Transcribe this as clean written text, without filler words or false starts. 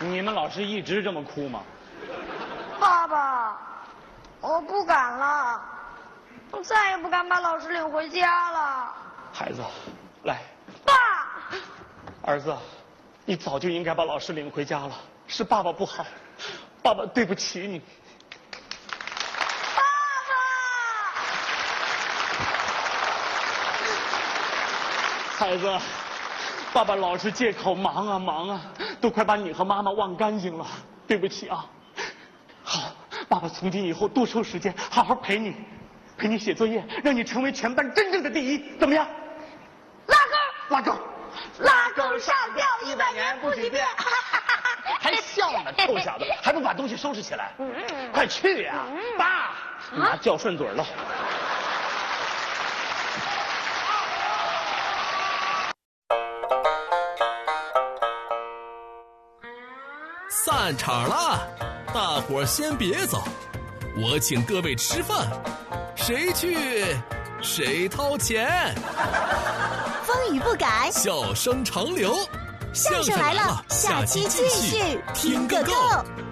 你们老师一直这么哭吗？ 爸爸，我不敢了，我再也不敢把老师领回家了。 孩子，来。 爸， 儿子，你早就应该把老师领回家了，是爸爸不好，爸爸对不起你。 爸爸， 孩子，爸爸老是借口忙啊忙啊，都快把你和妈妈忘干净了，对不起啊。好，爸爸从今以后多抽时间，好好陪你写作业，让你成为全班真正的第一，怎么样？拉钩， 拉钩上吊100年不许变。 还笑呢，臭小子，还不把东西收拾起来？快去呀！爸，拿叫顺嘴了。 散场了，大伙儿先别走，我请各位吃饭，谁去谁掏钱。 风雨不改， 笑声长流， 相声来了，下期继续听个够。